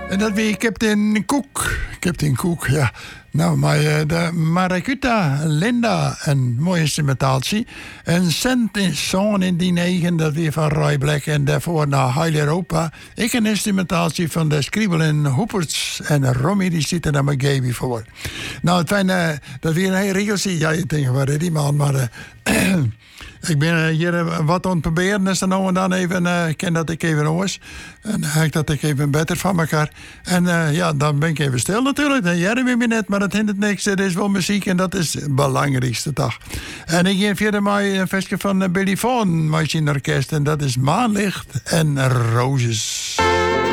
En dat weer Captain Cook. Captain Cook, ja. Nou, maar de Maracuta Linda, een mooi instrumentaaltje. En Song in die 9, dat weer van Roy Black. En daarvoor naar Heil Europa. Ik een instrumentaaltje van de Scribble en Hooperts. En Romy, die zit er dan met Gaby voor. Nou, het fijn dat weer een hele regeltje. Ja, je denkt, waar is die man? Maar ik ben hier wat aan het proberen. Dus dan nou en dan even, ken dat ik even hoors. En dan ik dat ik even beter van elkaar. En ja, dan ben ik even stil natuurlijk. Dan jij weer net, maar dat hindert niks. Er is wel muziek en dat is het belangrijkste dag. En ik geef verder maar een versje van Billy Vaughan, Machine Orkest. En dat is Maanlicht en Roses.